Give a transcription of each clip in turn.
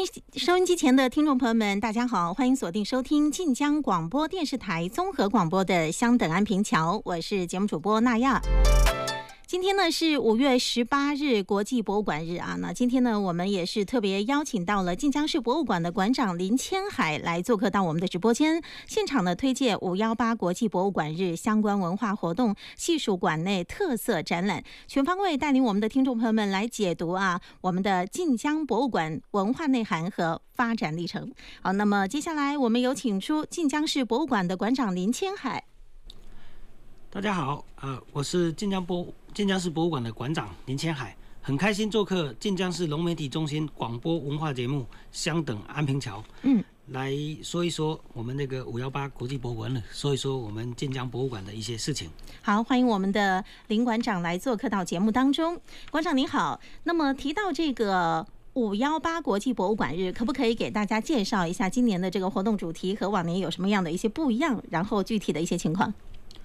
收音机前的听众朋友们，大家好，欢迎锁定收听晋江广播电视台综合广播的相等安平桥，我是节目主播娜亚。今天呢是5月18日国际博物馆日啊，那今天呢我们也是特别邀请到了晋江市博物馆的馆长林千海来做客到我们的直播间，现场呢推介518国际博物馆日相关文化活动，细数馆内特色展览，全方位带领我们的听众朋友们来解读啊我们的晋江博物馆文化内涵和发展历程。好，那么接下来我们有请出晋江市博物馆的馆长林千海。 大家好，我是晋江市博物馆的馆长林千海，很开心做客晋江市龙媒体中心广播文化节目《相等安平桥》，来说一说我们那个518国际博物馆日，说一说我们晋江博物馆的一些事情。 好，欢迎我们的林馆长来做客到节目当中。馆长您好，那么提到这个518国际博物馆日，可不可以给大家介绍一下今年的这个活动主题和往年有什么样的一些不一样，然后具体的一些情况？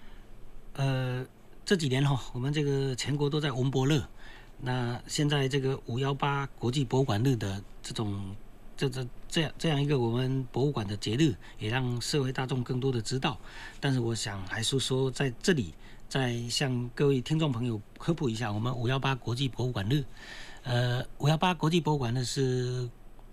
这几年我们这个全国都在文博热，那现在这个518国际博物馆日的这样一个我们博物馆的节日，也让社会大众更多的知道。但是我想还是说在这里再向各位听众朋友科普一下，我们518国际博物馆日，518国际博物馆日是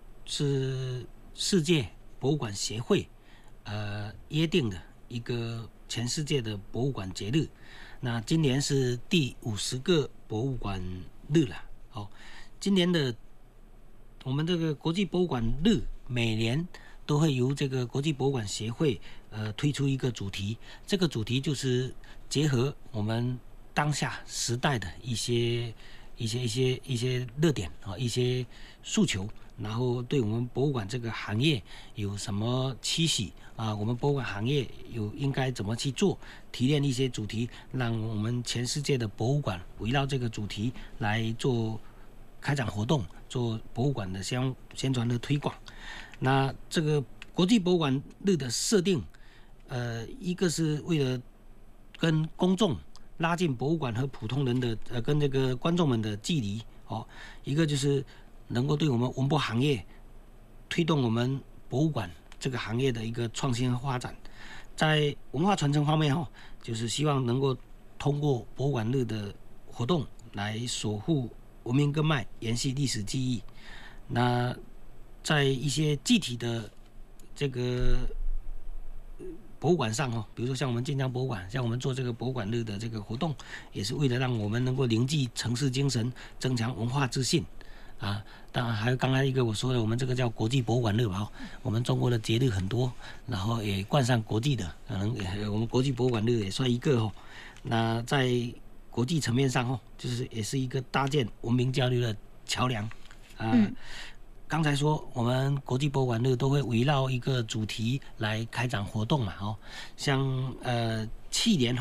世界博物馆协会约定的一个全世界的博物馆节日。那今年是第50个博物馆日了。今年的我们这个国际博物馆日，每年都会由这个国际博物馆协会推出一个主题，这个主题就是结合我们当下时代的一些热点一些诉求，然后对我们博物馆这个行业有什么期许啊？我们博物馆行业应该怎么去做？提炼一些主题，让我们全世界的博物馆围绕这个主题来做开展活动，做博物馆的宣传的推广。那这个国际博物馆日的设定，一个是为了跟公众拉近博物馆和普通人的跟这个观众们的距离一个就是能够对我们文博行业推动我们博物馆这个行业的一个创新和发展。在文化传承方面就是希望能够通过博物馆日的活动来守护文明根脉，延续历史记忆。那在一些具体的这个博物馆上比如说像我们晋江博物馆，像我们做这个博物馆日的这个活动，也是为了让我们能够凝聚城市精神，增强文化自信啊。当然还有刚才一个我说的，我们这个叫国际博物馆日吧我们中国的节日很多，然后也冠上国际的，可能我们国际博物馆日也算一个那在国际层面上就是也是一个搭建文明交流的桥梁刚才说我们国际博物馆日都会围绕一个主题来开展活动嘛像去年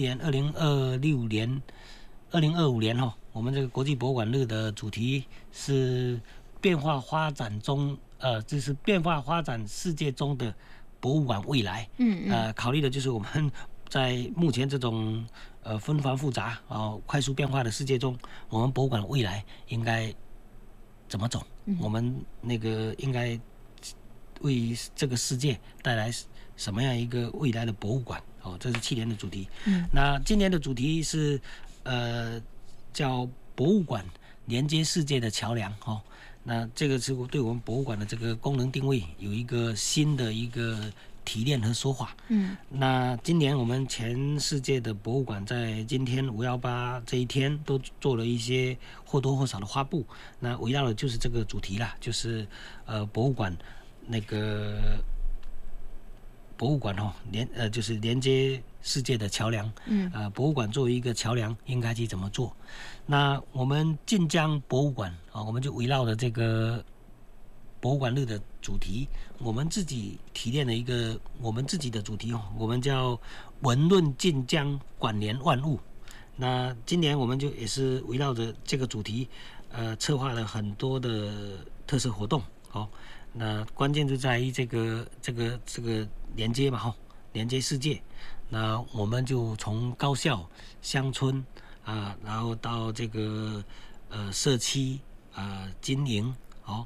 2025年我们这个国际博物馆日的主题是变化发展中就是变化发展世界中的博物馆未来。考虑的就是我们在目前这种纷繁复杂快速变化的世界中，我们博物馆的未来应该怎么走？我们那个应该为这个世界带来什么样一个未来的博物馆？这是去年的主题。那今年的主题是叫博物馆连接世界的桥梁那这个是对我们博物馆的这个功能定位有一个新的一个提炼和说法。那今年我们全世界的博物馆在今天518这一天都做了一些或多或少的发布，那围绕的就是这个主题啦，就是博物馆那个博物馆就是连接世界的桥梁。博物馆作为一个桥梁，应该去怎么做？那我们晋江博物馆我们就围绕着这个博物馆日的主题，我们自己提炼了一个我们自己的主题我们叫文论晋江，管联万物。那今年我们就也是围绕着这个主题策划了很多的特色活动那关键就在于这个连接嘛连接世界。那我们就从高校、乡村然后到这个社区经营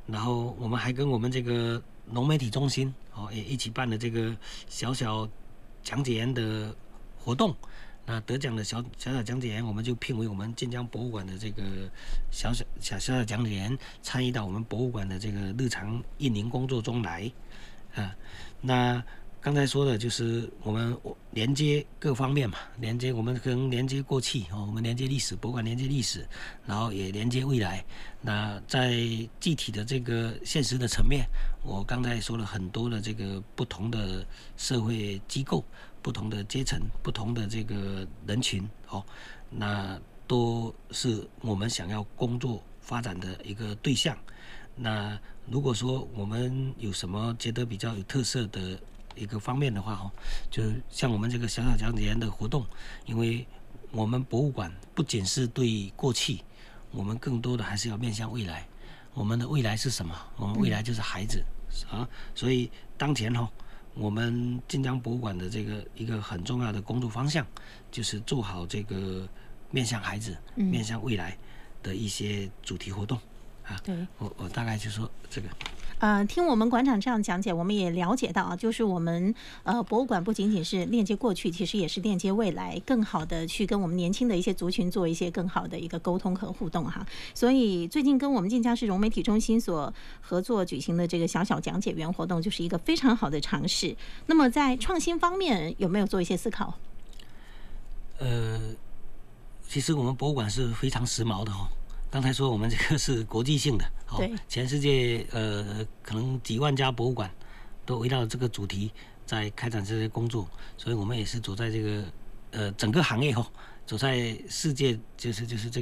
然后我们还跟我们这个农媒体中心也一起办了这个小小讲解员的活动。那得奖的小讲解员，我们就聘为我们晋江博物馆的这个小讲解员，参与到我们博物馆的这个日常运营工作中来。那刚才说的就是我们连接各方面嘛，我们连接过去我们连接历史，博物馆连接历史，然后也连接未来。那在具体的这个现实的层面，我刚才说了很多的这个不同的社会机构、不同的阶层、不同的这个人群那都是我们想要工作发展的一个对象。那如果说我们有什么觉得比较有特色的一个方面的话就像我们这个小讲解员的活动，因为我们博物馆不仅是对过去，我们更多的还是要面向未来。我们的未来是什么？我们未来就是孩子所以当前我们晋江博物馆的这个一个很重要的工作方向，就是做好这个面向孩子、面向未来的一些主题活动对， 我大概就说这个。 听我们馆长这样讲解，我们也了解到就是我们博物馆不仅仅是链接过去，其实也是链接未来，更好的去跟我们年轻的一些族群做一些更好的一个沟通和互动所以最近跟我们晋江市融媒体中心所合作举行的这个小讲解员活动，就是一个非常好的尝试。那么在创新方面有没有做一些思考？ 其实我们博物馆是非常时髦的刚才说我们这个是国际性的全世界可能几万家博物馆都围绕这个主题在开展这些工作，所以我们也是走在这个整个行业走在世界就是这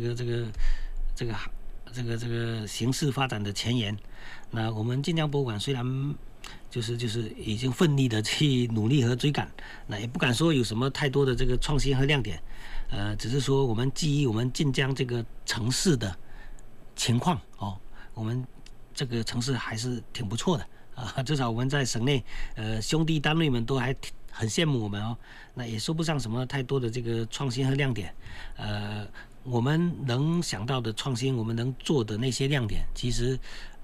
个形势发展的前沿。那我们晋江博物馆虽然就是已经奋力的去努力和追赶，那也不敢说有什么太多的这个创新和亮点，只是说我们基于我们晋江这个城市的情况我们这个城市还是挺不错的至少我们在省内兄弟单位们都还很羡慕我们那也说不上什么太多的这个创新和亮点，我们能想到的创新，我们能做的那些亮点，其实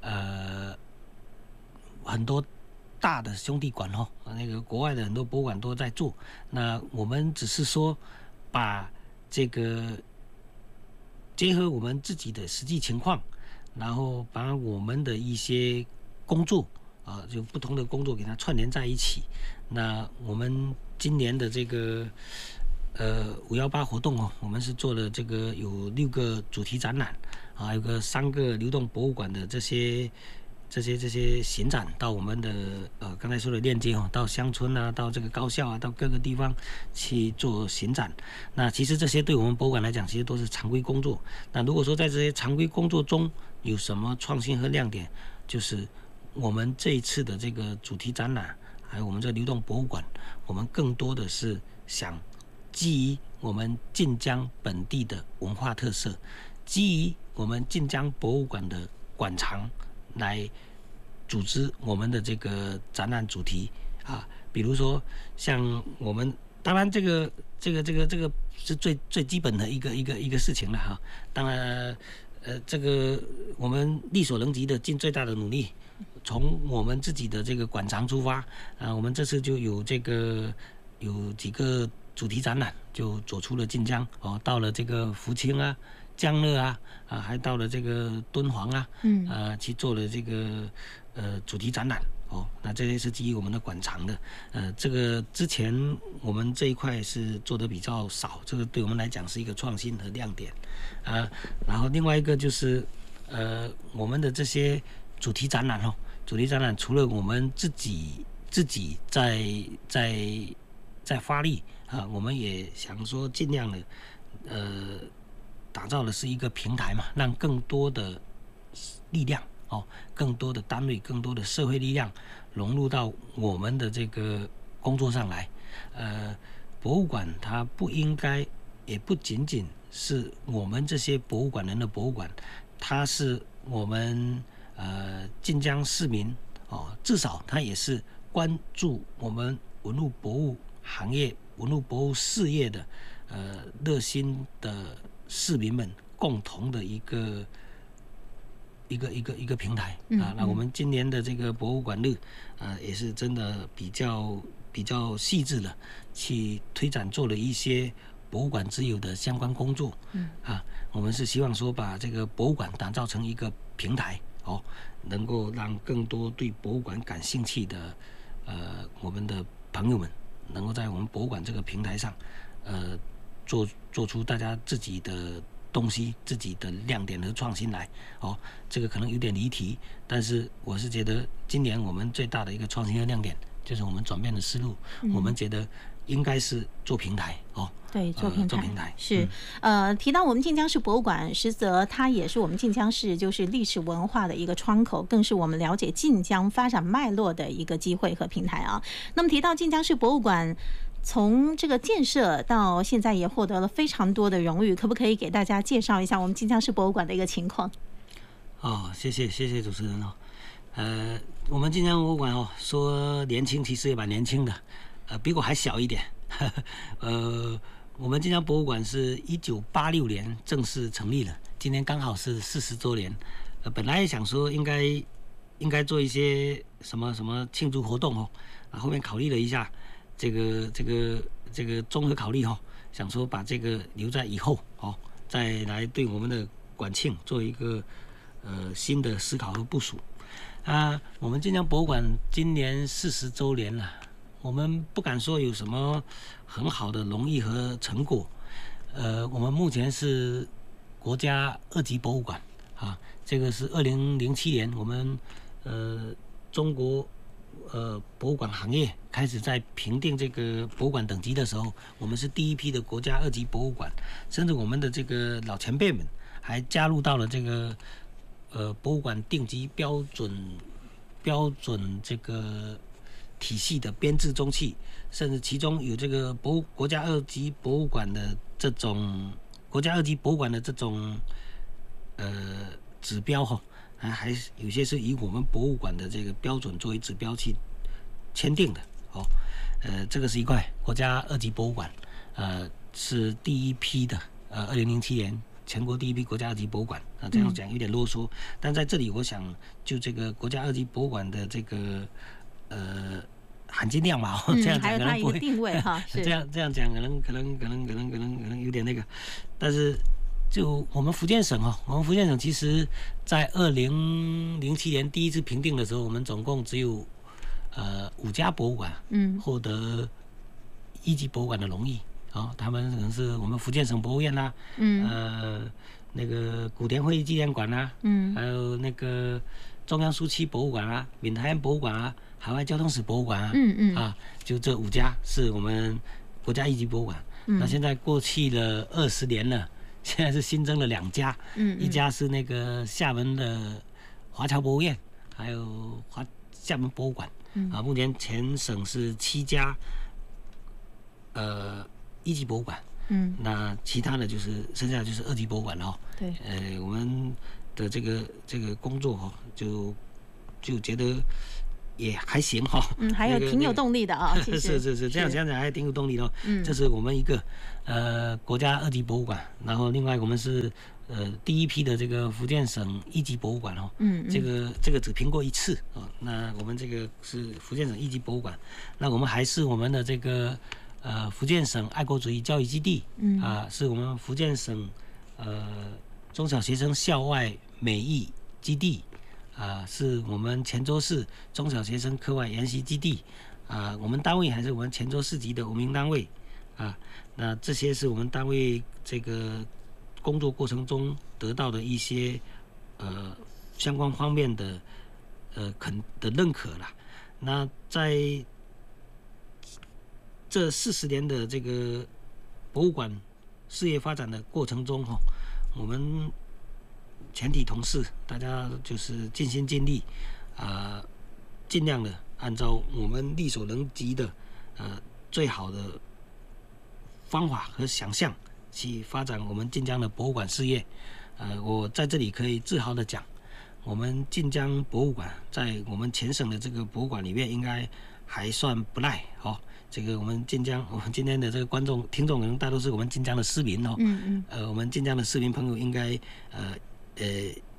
很多大的兄弟馆那个国外的很多博物馆都在做，那我们只是说把这个结合我们自己的实际情况，然后把我们的一些工作就不同的工作给它串联在一起。那我们今年的这个518活动我们是做了这个有6个主题展览还有3个流动博物馆的这些行展到我们的刚才说的链接到乡村到这个高校到各个地方去做行展。那其实这些对我们博物馆来讲其实都是常规工作。那如果说在这些常规工作中有什么创新和亮点，就是我们这一次的这个主题展览还有我们这流动博物馆，我们更多的是想基于我们晋江本地的文化特色，基于我们晋江博物馆的馆藏来组织我们的这个展览主题比如说像我们当然这个是最基本的一个事情了当然这个我们力所能及的尽最大的努力，从我们自己的这个馆藏出发我们这次就有几个主题展览就走出了晋江到了这个福清江乐还到了这个敦煌去做了这个主题展览那这些是基于我们的馆藏的这个之前我们这一块是做的比较少，这个对我们来讲是一个创新和亮点然后另外一个就是我们的这些主题展览除了我们自己在发力我们也想说尽量的打造的是一个平台嘛，让更多的力量更多的单位、更多的社会力量融入到我们的这个工作上来。博物馆它不应该，也不仅仅是我们这些博物馆人的博物馆，它是我们晋江市民至少它也是关注我们文物博物行业、文物博物事业的热心的市民们共同的一一个平台啊。那我们今年的这个博物馆日也是真的比较细致的去推展做了一些博物馆之友的相关工作。我们是希望说把这个博物馆打造成一个平台能够让更多对博物馆感兴趣的我们的朋友们能够在我们博物馆这个平台上做出大家自己的东西，自己的亮点和创新来。这个可能有点离题，但是我是觉得今年我们最大的一个创新和亮点就是我们转变的思路，我们觉得应该是做平台对，做平台是提到我们晋江市博物馆，实则它也是我们晋江市就是历史文化的一个窗口，更是我们了解晋江发展脉络的一个机会和平台啊。那么提到晋江市博物馆，从这个建设到现在也获得了非常多的荣誉，可不可以给大家介绍一下我们晋江市博物馆的一个情况？ 谢谢主持人我们晋江博物馆说年轻，其实也蛮年轻的，比我还小一点。我们晋江博物馆是1986年正式成立了，今年刚好是40周年。本来想说应该做一些什么庆祝活动后面考虑了一下，这个综合考虑想说把这个留在以后再来对我们的馆庆做一个新的思考和部署。我们晋江博物馆今年40周年了。我们不敢说有什么很好的荣誉和成果，我们目前是国家2级博物馆这个是2007年我们中国博物馆行业开始在评定这个博物馆等级的时候，我们是第一批的国家2级博物馆，甚至我们的这个老前辈们还加入到了这个博物馆定级标准这个体系的编制中去，甚至其中有这个国家2级博物馆的这种指标还有些是以我们博物馆的这个标准作为指标去签订的这个是一块国家2级博物馆，是第一批的2007年全国第一批国家2级博物馆这样讲有点啰嗦，但在这里我想就这个国家2级博物馆的这个含金量嘛，这样讲可能不会定位这样讲可能有点那个，但是就我们福建省其实在2007年第一次评定的时候，我们总共只有5家博物馆获得1级博物馆的荣誉他们可能是我们福建省博物院啦，那个古田会议纪念馆啦，还有那个中央书区博物馆啊，闽台湾博物馆啊，海外交通史博物馆啊，就这5家是我们国家1级博物馆。那现在过去了20年了，现在是新增了2家，一家是那个厦门的华侨博物院，还有厦门博物馆目前全省是7家1级博物馆，那其他的就是剩下的就是2级博物馆了对，我们的这个工作就觉得也还行还有挺有动力的其实是这样讲还挺有动力的这是我们一个国家2级博物馆，然后另外我们是第一批的这个福建省1级博物馆这个只评过1次那我们这个是福建省1级博物馆，那我们还是我们的这个福建省爱国主义教育基地是我们福建省中小学生校外美育基地是我们泉州市中小学生课外研习基地我们单位还是我们泉州市级的无名单位那这些是我们单位这个工作过程中得到的一些相关方面的认可啦。那在这40年的这个博物馆事业发展的过程中我们全体同事大家就是尽心尽力尽量的按照我们力所能及的最好的方法和想象去发展我们晋江的博物馆事业我在这里可以自豪的讲，我们晋江博物馆在我们全省的这个博物馆里面应该还算不赖这个我们晋江，我们今天的这个听众可能大多是我们晋江的市民我们晋江的市民朋友应该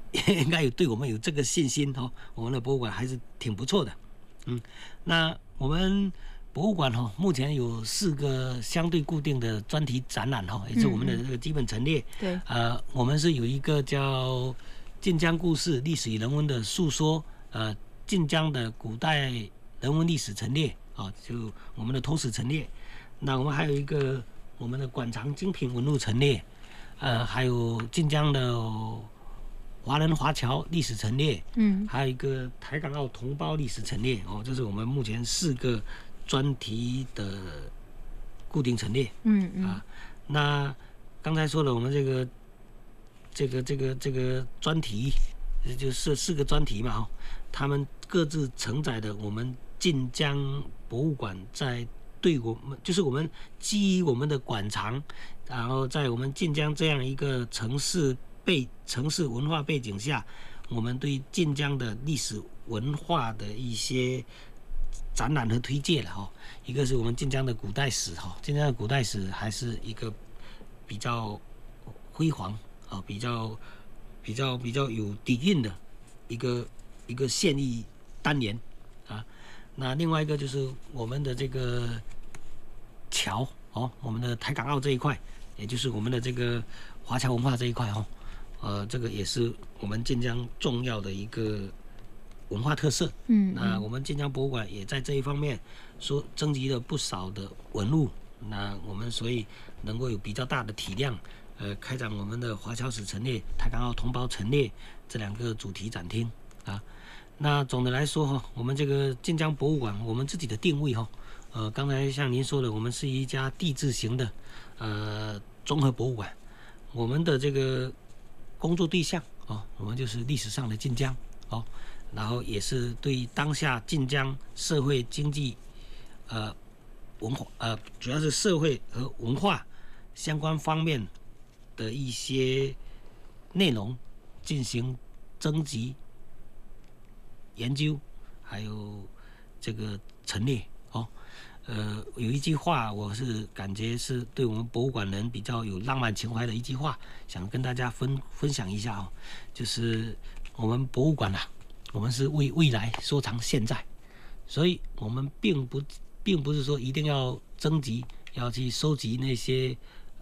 应该有对我们有这个信心哦。我们的博物馆还是挺不错的。那我们博物馆目前有4个相对固定的专题展览也是我们的这个基本陈列。 对， 我们是有一个叫晋江故事历史与人文的述说，晋江的古代人文历史陈列就我们的通史陈列。那我们还有一个我们的馆藏精品文物陈列，还有晋江的华人华侨历史陈列，还有一个台港澳同胞历史陈列这是我们目前4个专题的固定陈列。那刚才说了，我们这个专题就是4个专题嘛，他们各自承载的我们晋江博物馆在对我们，就是我们基于我们的馆藏，然后在我们晋江这样一个城市文化背景下，我们对晋江的历史文化的一些展览和推介了一个是我们晋江的古代史晋江的古代史还是一个比较辉煌比较有底蕴的一个现役单元那另外一个就是我们的这个侨我们的台港澳这一块，也就是我们的这个华侨文化这一块这个也是我们晋江重要的一个文化特色。那我们晋江博物馆也在这一方面说征集了不少的文物，那我们所以能够有比较大的体量，开展我们的华侨史陈列、台港澳同胞陈列这2个主题展厅那总的来说我们这个晋江博物馆，我们自己的定位刚才像您说的，我们是一家地质型的综合博物馆。我们的这个工作对象我们就是历史上的晋江然后也是对当下晋江社会经济文化主要是社会和文化相关方面的一些内容进行征集、研究，还有这个陈列有一句话我是感觉是对我们博物馆人比较有浪漫情怀的一句话，想跟大家分享一下就是我们博物馆我们是为未来收藏现在，所以我们并不是说一定要征集，要去收集那些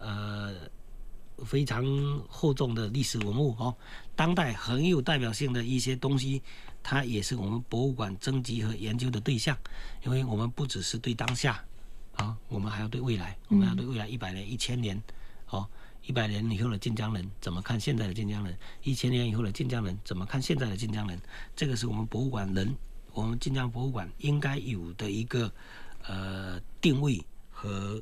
非常厚重的历史文物当代很有代表性的一些东西，它也是我们博物馆征集和研究的对象。因为我们不只是对当下我们还要对未来，我们要对未来100年、1000年100年以后的晋江人怎么看现在的晋江人，1000年以后的晋江人怎么看现在的晋江人，这个是我们博物馆人，我们晋江博物馆应该有的一个定位和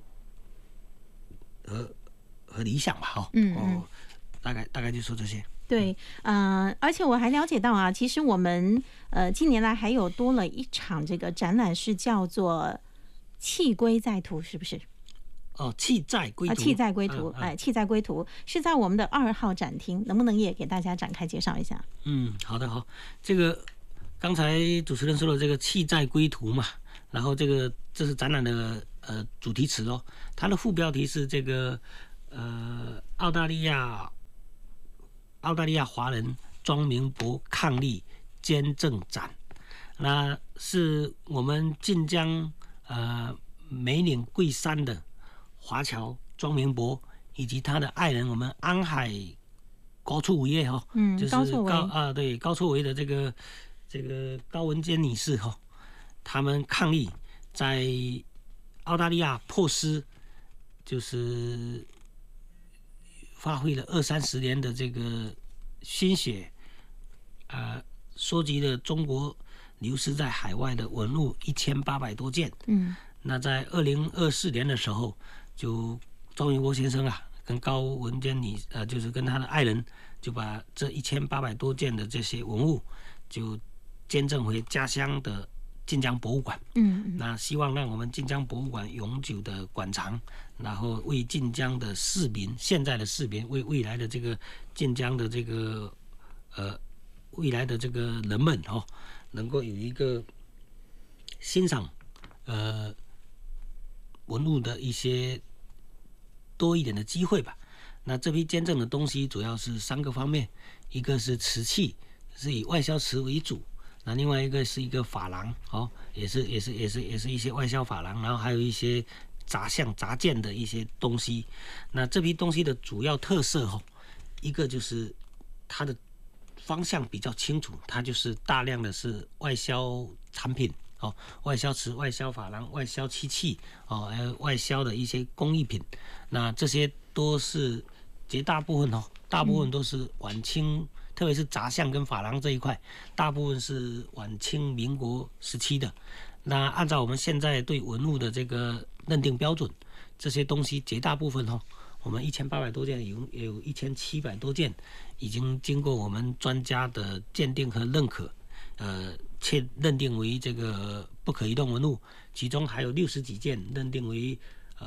理想吧大概就说这些。 对，而且我还了解到其实我们近年来还有多了一场这个展览，是叫做“弃归在途”，是不是？ 弃在归途， 弃在归途，弃在归途是在我们的2号展厅，能不能也给大家展开介绍一下？ 好的，这个刚才主持人说的这个弃在归途嘛，然后这是展览的主题词它的副标题是这个澳大利亚华人庄明博伉俪捐赠展，那是我们晋江梅岭桂山的华侨庄明博以及他的爱人我们安海高处伟就是高处伟的这个高文坚女士他们伉俪在澳大利亚珀斯，就是发挥了20-30年的这个心血收集了中国流失在海外的文物1800多件。那在2024年的时候，就庄明博先生跟高文坚女就是跟他的爱人，就把这1800多件的这些文物就捐赠回家乡的晋江博物馆。那希望让我们晋江博物馆永久的馆藏，然后为晋江的市民，现在的市民，为未来的这个晋江的这个未来的这个人们能够有一个欣赏文物的一些多一点的机会吧。那这批捐赠的东西主要是3个方面， 一个是瓷器，是以外销瓷为主。那另外一个是一个珐琅，也是一些外销珐琅，然后还有一些杂件的一些东西。那这批东西的主要特色一个就是它的方向比较清楚，它就是大量的是外销产品，外销瓷、外销珐琅、外销漆器，还有外销的一些工艺品。那这些都是绝大部分都是晚清。特别是杂项跟珐琅这一块，大部分是晚清民国时期的。那按照我们现在对文物的这个认定标准，这些东西绝大部分我们1800多件有1700多件已经经过我们专家的鉴定和认可，认定为这个不可移动文物，其中还有60几件认定为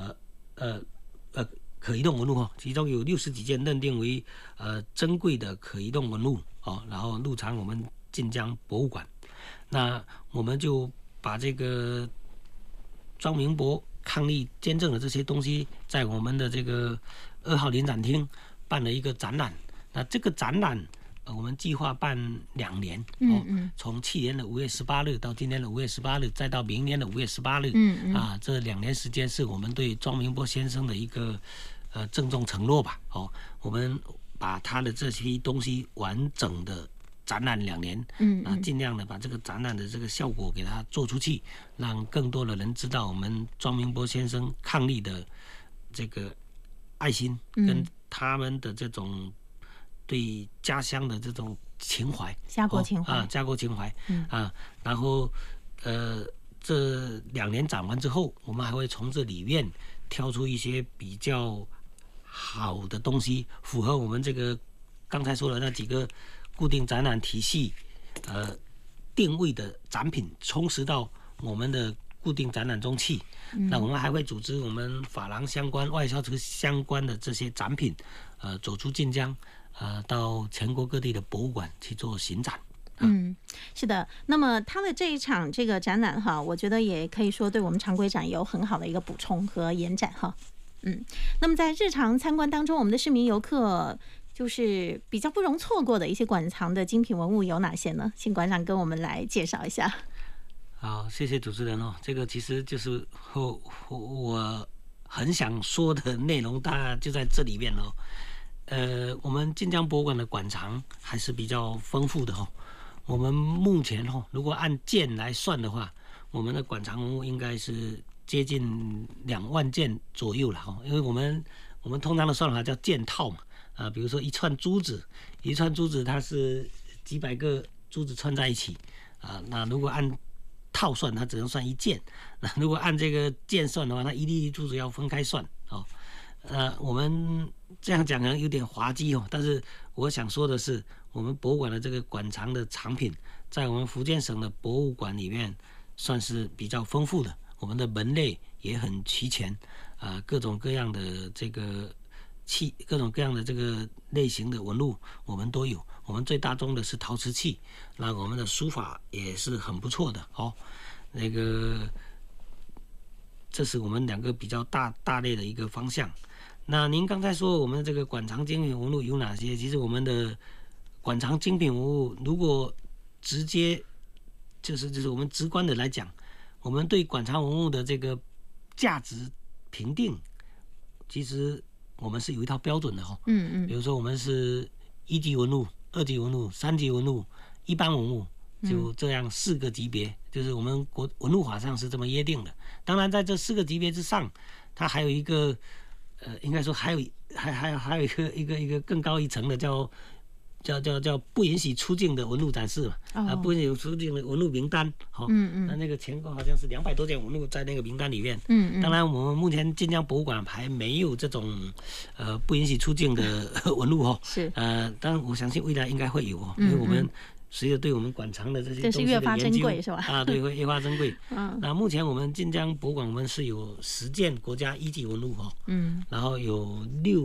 可移动文物，其中有60几件认定为珍贵的可移动文物，然后入藏我们晋江博物馆。那我们就把这个庄明博伉俪捐赠的这些东西，在我们的这个2号临展厅办了一个展览。那这个展览我们计划办2年，从去年的5月18日到今年的5月18日，再到明年的5月18日，这2年时间是我们对庄明博先生的一个郑重承诺吧。我们把他的这批东西完整的展览2年，尽量的把这个展览的这个效果给它做出去，让更多的人知道我们庄明博先生伉俪的这个爱心，跟他们的这种对家乡的这种情怀， 家国情怀， 然后这2年展完之后，我们还会从这里面挑出一些比较好的东西，符合我们这个刚才说的那几个固定展览体系定位的展品，充实到我们的固定展览中去。那我们还会组织我们珐琅相关、外销瓷相关的这些展品，走出晋江，到全国各地的博物馆去做巡展。 是的。那么他的这一场这个展览我觉得也可以说对我们常规展有很好的一个补充和延展那么在日常参观当中，我们的市民游客就是比较不容错过的一些馆藏的精品文物有哪些呢？请馆长跟我们来介绍一下。 好，谢谢主持人这个其实就是我很想说的内容，大概就在这里面我们晋江博物馆的馆藏还是比较丰富的我们目前如果按件来算的话，我们的馆藏文物应该是接近2万件左右了因为我们通常的算法叫件套嘛，比如说一串珠子它是几百个珠子串在一起那如果按套算，它只能算1件；那如果按这个件算的话，那一粒珠子要分开算我们这样讲可能有点滑稽但是我想说的是，我们博物馆的这个馆藏的藏品，在我们福建省的博物馆里面算是比较丰富的，我们的门类也很齐全各种各样的这个各种各样的这个类型的文物我们都有。我们最大宗的是陶瓷器，那我们的书法也是很不错的那个这是我们2个比较大类的一个方向。那您刚才说我们这个馆藏精品文物有哪些？其实我们的馆藏精品文物，如果直接就是我们直观的来讲，我们对馆藏文物的这个价值评定，其实我们是有一套标准的比如说我们是1级文物、2级文物、3级文物、一般文物，就这样4个级别，就是我们文物法上是这么约定的。当然在这4个级别之上，它还有一个应该说还有一个更高一层的叫不允许出境的文物展示嘛，不允许出境的文物名单那个前后好像是200多件文物在那个名单里面当然我们目前晋江博物馆还没有这种不允许出境的文物是当然我相信未来应该会有因为我们随着对我们馆藏的这些东西的研究， 越发珍贵是吧？ 对，会越发珍贵。那目前我们晋江博物馆我们是有10件国家1级文物然后有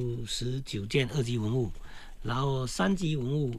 69件2级文物，然后3级文物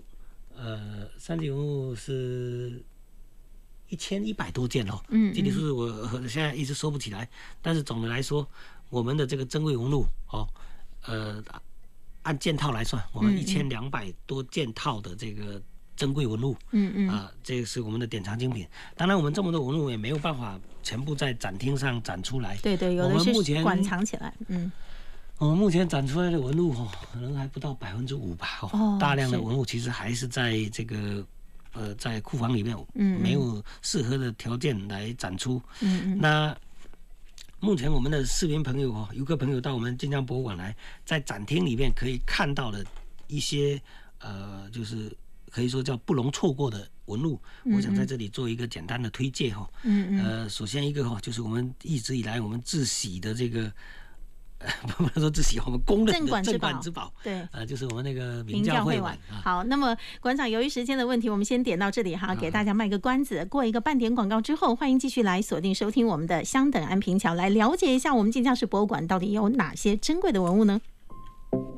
是1100多件具体数字我现在一直说不起来，但是总的来说，我们的这个珍贵文物按件套来算，我们1200多件套的这个珍贵文物，这个是我们的典藏精品。当然，我们这么多文物也没有办法全部在展厅上展出来。 对对，有的是馆藏起来。 我们目前展出来的文物可能还不到5%吧。大量的文物其实还是在这个在库房里面，没有适合的条件来展出。那目前我们的市民朋友游客朋友到我们晋江博物馆来，在展厅里面可以看到的一些就是可以说叫不容错过的文物，我想在这里做一个简单的推介首先一个就是我们一直以来我们自喜的这个。不能说自喜，我们公认的镇馆之宝， 对， 就是我们那个明教会碗。 好，那么馆长，由于时间的问题，我们先点到这里哈，给大家卖个关子。过一个半点广告之后，欢迎继续来锁定收听我们的香等安平桥，来了解一下我们晋江市博物馆到底有哪些珍贵的文物呢？